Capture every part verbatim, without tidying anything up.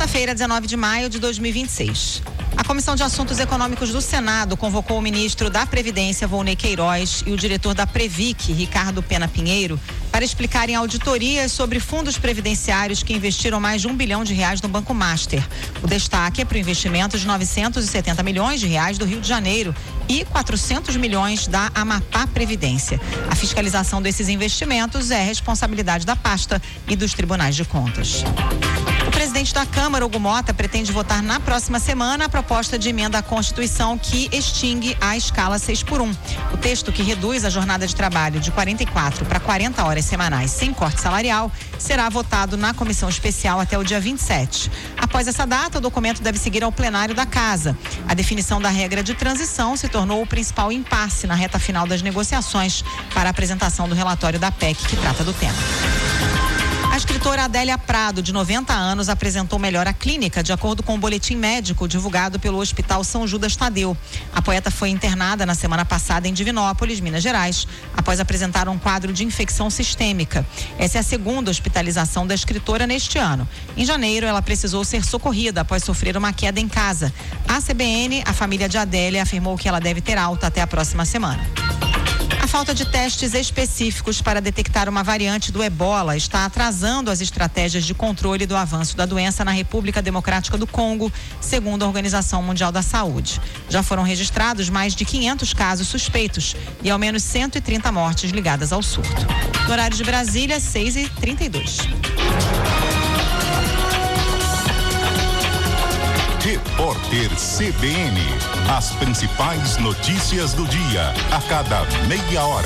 Terça-feira, dezenove de maio de dois mil e vinte e seis. A Comissão de Assuntos Econômicos do Senado convocou o ministro da Previdência, Volney Queiroz, e o diretor da Previc, Ricardo Pena Pinheiro, para explicarem auditorias sobre fundos previdenciários que investiram mais de um bilhão de reais no Banco Master. O destaque é para o investimento de novecentos e setenta milhões de reais do Rio de Janeiro e quatrocentos milhões da Amapá Previdência. A fiscalização desses investimentos é responsabilidade da pasta e dos tribunais de contas. O presidente da Câmara, Hugo Mota, pretende votar na próxima semana a proposta de emenda à Constituição que extingue a escala seis por um. O texto, que reduz a jornada de trabalho de quarenta e quatro para quarenta horas semanais sem corte salarial, será votado na comissão especial até o dia vinte e sete. Após essa data, o documento deve seguir ao plenário da Casa. A definição da regra de transição se tornou o principal impasse na reta final das negociações para a apresentação do relatório da P E C que trata do tema. A escritora Adélia Prado, de noventa anos, apresentou melhora clínica, de acordo com o boletim médico divulgado pelo Hospital São Judas Tadeu. A poeta foi internada na semana passada em Divinópolis, Minas Gerais, após apresentar um quadro de infecção sistêmica. Essa é a segunda hospitalização da escritora neste ano. Em janeiro, ela precisou ser socorrida após sofrer uma queda em casa. A C B N, a família de Adélia, afirmou que ela deve ter alta até a próxima semana. A falta de testes específicos para detectar uma variante do Ebola está atrasando as estratégias de controle do avanço da doença na República Democrática do Congo, segundo a Organização Mundial da Saúde. Já foram registrados mais de quinhentos casos suspeitos e ao menos cento e trinta mortes ligadas ao surto. No horário de Brasília, seis e trinta e dois. Repórter C B N. As principais notícias do dia, a cada meia hora.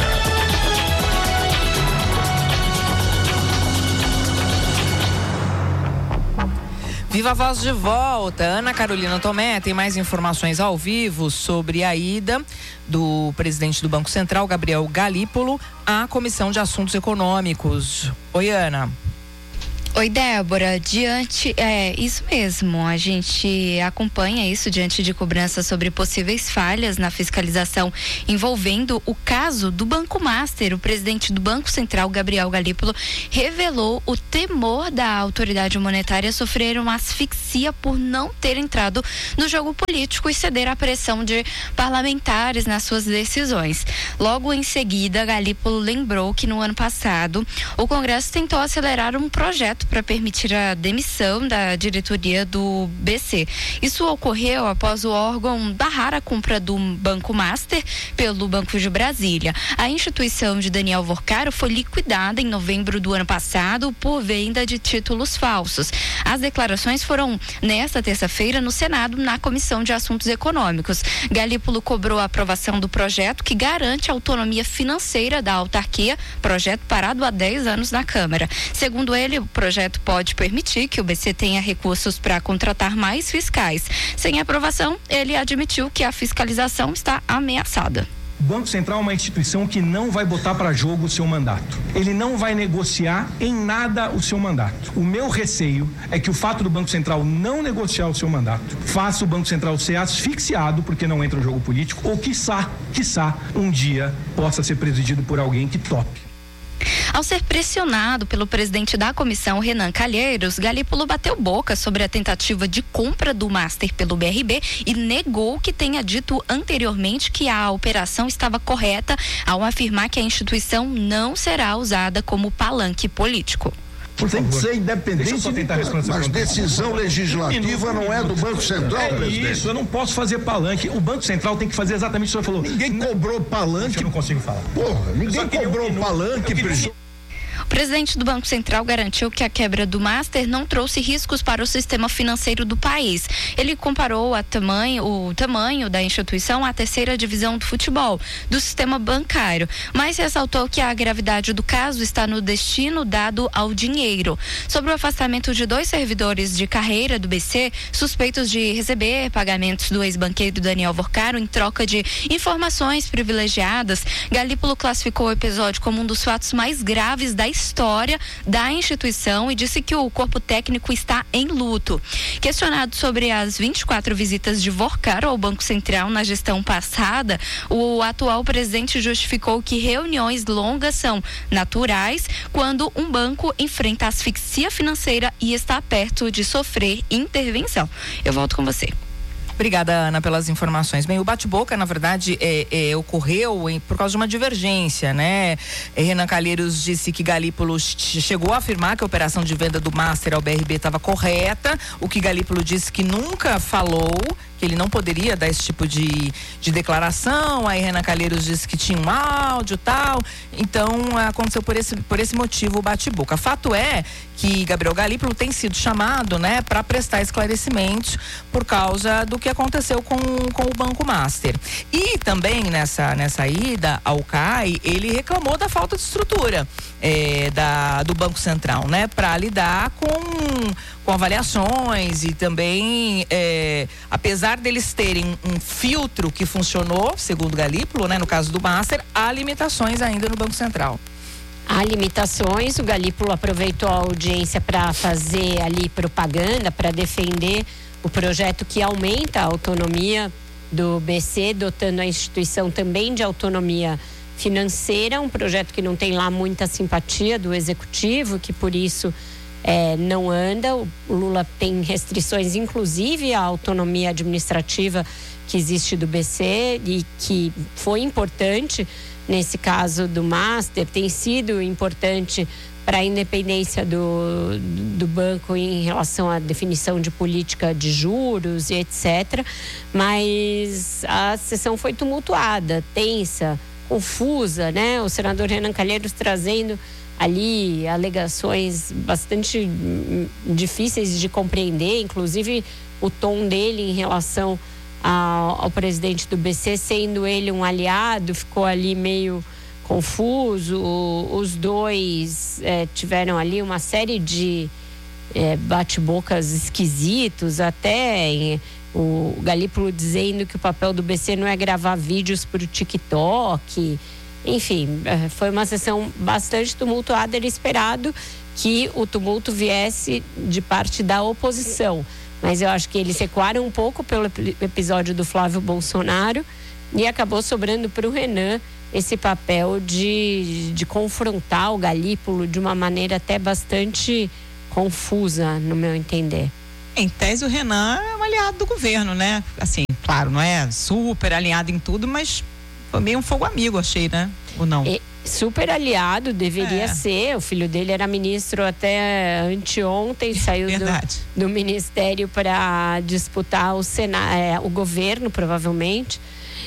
Viva a Voz de volta. Ana Carolina Tomé tem mais informações ao vivo sobre a ida do presidente do Banco Central, Gabriel Galípolo, à Comissão de Assuntos Econômicos. Oi, Ana. Oi, Débora. Diante, é isso mesmo, a gente acompanha isso diante de cobranças sobre possíveis falhas na fiscalização envolvendo o caso do Banco Master. O presidente do Banco Central, Gabriel Galípolo, revelou o temor da autoridade monetária sofrer uma asfixia por não ter entrado no jogo político e ceder à pressão de parlamentares nas suas decisões. Logo em seguida, Galípolo lembrou que no ano passado o Congresso tentou acelerar um projeto para permitir a demissão da diretoria do B C. Isso ocorreu após o órgão barrar a compra do Banco Master pelo Banco de Brasília. A instituição de Daniel Vorcaro foi liquidada em novembro do ano passado por venda de títulos falsos. As declarações foram nesta terça-feira no Senado, na Comissão de Assuntos Econômicos. Galípolo cobrou a aprovação do projeto que garante a autonomia financeira da autarquia, projeto parado há dez anos na Câmara. Segundo ele, o projeto O projeto pode permitir que o B C tenha recursos para contratar mais fiscais. Sem aprovação, ele admitiu que a fiscalização está ameaçada. O Banco Central é uma instituição que não vai botar para jogo o seu mandato. Ele não vai negociar em nada o seu mandato. O meu receio é que o fato do Banco Central não negociar o seu mandato faça o Banco Central ser asfixiado porque não entra no jogo político ou, quiçá, quiçá, um dia possa ser presidido por alguém que tope. Ao ser pressionado pelo presidente da comissão, Renan Calheiros, Galípolo bateu boca sobre a tentativa de compra do Master pelo B R B e negou que tenha dito anteriormente que a operação estava correta ao afirmar que a instituição não será usada como palanque político. Tem que ser independente, mas decisão legislativa não é do Banco Central, é presidente. Isso, eu não posso fazer palanque. O Banco Central tem que fazer exatamente o que o senhor falou. Ninguém cobrou palanque. Eu não consigo falar. Porra, ninguém cobrou um palanque, presidente. O presidente do Banco Central garantiu que a quebra do Master não trouxe riscos para o sistema financeiro do país. Ele comparou a tamanho, o tamanho da instituição à terceira divisão do futebol, do sistema bancário, mas ressaltou que a gravidade do caso está no destino dado ao dinheiro. Sobre o afastamento de dois servidores de carreira do B C, suspeitos de receber pagamentos do ex-banqueiro Daniel Vorcaro em troca de informações privilegiadas, Galípolo classificou o episódio como um dos fatos mais graves da história história da instituição e disse que o corpo técnico está em luto. Questionado sobre as vinte e quatro visitas de Vorcaro ao Banco Central na gestão passada, o atual presidente justificou que reuniões longas são naturais quando um banco enfrenta asfixia financeira e está perto de sofrer intervenção. Eu volto com você. Obrigada, Ana, pelas informações. Bem, o bate-boca, na verdade, é, é, ocorreu em, por causa de uma divergência, né? É, Renan Calheiros disse que Galípolo chegou a afirmar que a operação de venda do Master ao B R B estava correta, o que Galípolo disse que nunca falou, que ele não poderia dar esse tipo de, de declaração. Aí Renan Calheiros disse que tinha um áudio e tal. Então, aconteceu por esse, por esse motivo o bate-boca. Fato é que Gabriel Galípolo tem sido chamado, né, para prestar esclarecimentos por causa do que aconteceu com, com o Banco Master. E também nessa, nessa ida ao C A I, ele reclamou da falta de estrutura é, da, do Banco Central, né, para lidar com, com avaliações e também, é, apesar deles terem um filtro que funcionou, segundo Galípolo, né, no caso do Master, há limitações ainda no Banco Central. Há limitações, o Galípolo aproveitou a audiência para fazer ali propaganda, para defender o projeto que aumenta a autonomia do B C, dotando a instituição também de autonomia financeira, um projeto que não tem lá muita simpatia do executivo, que por isso é, não anda. O Lula tem restrições, inclusive à autonomia administrativa que existe do B C e que foi importante nesse caso do Master, tem sido importante para a independência do, do banco em relação à definição de política de juros e etcétera. Mas a sessão foi tumultuada, tensa, confusa, né? O senador Renan Calheiros trazendo ali alegações bastante difíceis de compreender, inclusive o tom dele em relação Ao, ao presidente do B C, sendo ele um aliado, ficou ali meio confuso. Os dois é, tiveram ali uma série de é, bate-bocas esquisitos, até em, o Galípolo dizendo que o papel do B C não é gravar vídeos para o TikTok. Enfim, é, foi uma sessão bastante tumultuada. Era esperado que o tumulto viesse de parte da oposição, mas eu acho que eles recuaram um pouco pelo episódio do Flávio Bolsonaro e acabou sobrando para o Renan esse papel de, de confrontar o Galípolo de uma maneira até bastante confusa, no meu entender. Em tese, o Renan é um aliado do governo, né? Assim, claro, não é super alinhado em tudo, mas foi meio um fogo amigo, achei, né? Ou não? E, super aliado, deveria é. ser. O filho dele era ministro até anteontem, saiu do, do ministério para disputar o, Sena, é, o governo, provavelmente,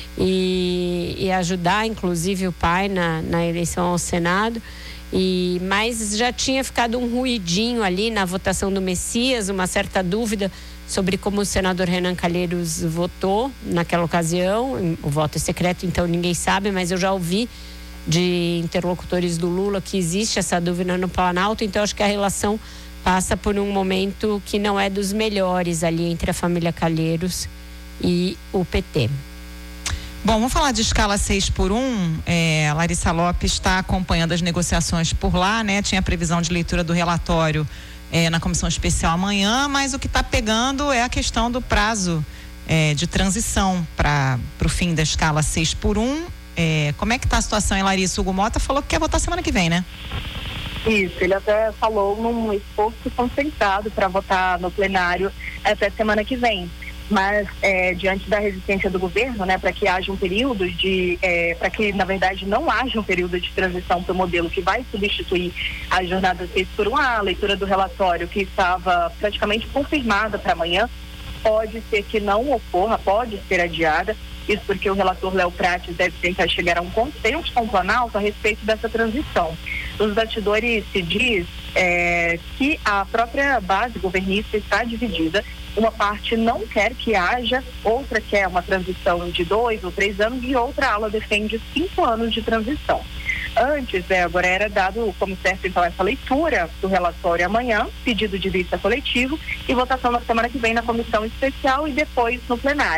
e, e ajudar, inclusive, o pai na, na eleição ao Senado. E, mas já tinha ficado um ruidinho ali na votação do Messias, uma certa dúvida sobre como o senador Renan Calheiros votou naquela ocasião. O voto é secreto, então ninguém sabe, mas eu já ouvi de interlocutores do Lula que existe essa dúvida no Planalto. Então acho que a relação passa por um momento que não é dos melhores ali entre a família Calheiros e o P T. Bom, vamos falar de escala seis por um. É, Larissa Lopes está acompanhando as negociações por lá, né? Tinha previsão de leitura do relatório é, na comissão especial amanhã, mas o que está pegando é a questão do prazo é, de transição para o fim da escala seis por um. É, como é que está a situação, hein, Larissa? O Hugo Mota falou que quer votar semana que vem, né? Isso, ele até falou num esforço concentrado para votar no plenário até semana que vem. Mas é, diante da resistência do governo, né, para que haja um período de, é, para que na verdade não haja um período de transição para o modelo que vai substituir a jornada seis por um, a leitura do relatório que estava praticamente confirmada para amanhã, pode ser que não ocorra, pode ser adiada. Isso porque o relator Léo Prates deve tentar chegar a um consenso com o Planalto a respeito dessa transição. Nos bastidores se diz é, que a própria base governista está dividida. Uma parte não quer que haja, outra quer uma transição de dois ou três anos e outra ala defende cinco anos de transição. Antes, é, agora era dado como certo então essa leitura do relatório amanhã, pedido de vista coletivo e votação na semana que vem na comissão especial e depois no plenário.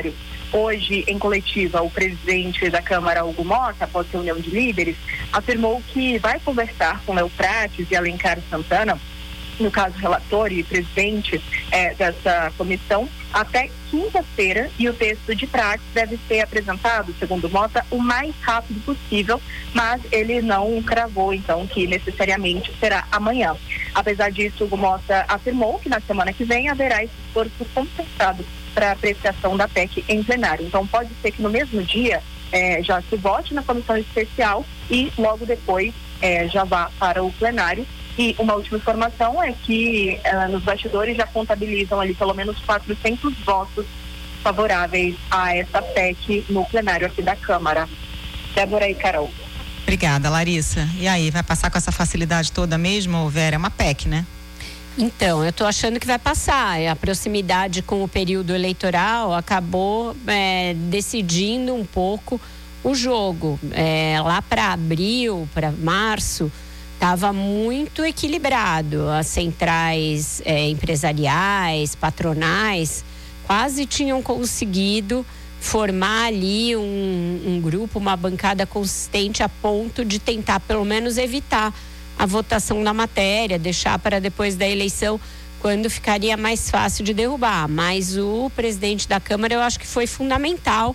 Hoje, em coletiva, o presidente da Câmara, Hugo Mota, após reunião de líderes, afirmou que vai conversar com Léo Prates e Alencar Santana, no caso relator e presidente eh, dessa comissão, até quinta-feira, e o texto de Prates deve ser apresentado, segundo Mota, o mais rápido possível, mas ele não cravou, então, que necessariamente será amanhã. Apesar disso, o Mota afirmou que na semana que vem haverá esse esforço concentrado para apreciação da P E C em plenário. Então, pode ser que no mesmo dia eh, já se vote na comissão especial e logo depois eh, já vá para o plenário. E uma última informação é que uh, nos bastidores já contabilizam ali pelo menos quatrocentos votos favoráveis a essa P E C no plenário aqui da Câmara. Débora e Carol. Obrigada, Larissa. E aí, vai passar com essa facilidade toda mesmo, Vera? É uma P E C, né? Então, eu estou achando que vai passar. A proximidade com o período eleitoral acabou é, decidindo um pouco o jogo. É, lá para abril, para março, estava muito equilibrado. As centrais é, empresariais, patronais, quase tinham conseguido formar ali um, um grupo, uma bancada consistente a ponto de tentar pelo menos evitar a votação da matéria, deixar para depois da eleição, quando ficaria mais fácil de derrubar. Mas o presidente da Câmara, eu acho que foi fundamental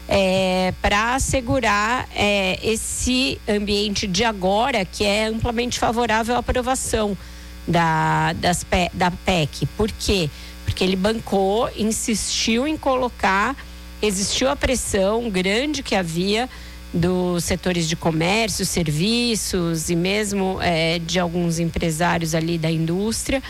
É, para assegurar é, esse ambiente de agora, que é amplamente favorável à aprovação da, das, da P E C. Por quê? Porque ele bancou, insistiu em colocar, existiu a pressão grande que havia dos setores de comércio, serviços e mesmo é, de alguns empresários ali da indústria,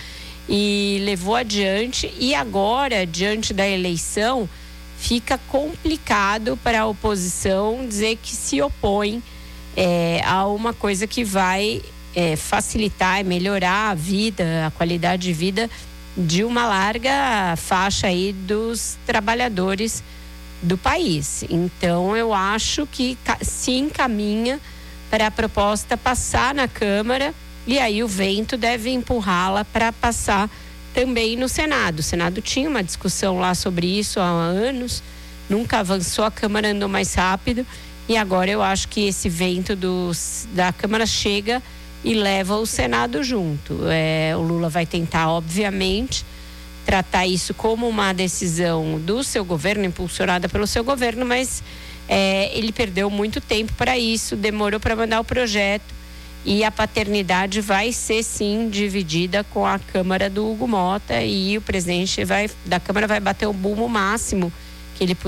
e levou adiante. E agora, diante da eleição, fica complicado para a oposição dizer que se opõe é, a uma coisa que vai é, facilitar e melhorar a vida, a qualidade de vida de uma larga faixa aí dos trabalhadores do país. Então, eu acho que se encaminha para a proposta passar na Câmara, e aí o vento deve empurrá-la para passar também no Senado. O Senado tinha uma discussão lá sobre isso há anos, nunca avançou, a Câmara andou mais rápido, e agora eu acho que esse vento dos, da Câmara chega e leva o Senado junto. É, o Lula vai tentar, obviamente, tratar isso como uma decisão do seu governo, impulsionada pelo seu governo, mas é, ele perdeu muito tempo para isso, demorou para mandar o projeto, e a paternidade vai ser sim dividida com a Câmara do Hugo Mota, e o presidente vai, da Câmara vai bater o bumbo máximo que ele puder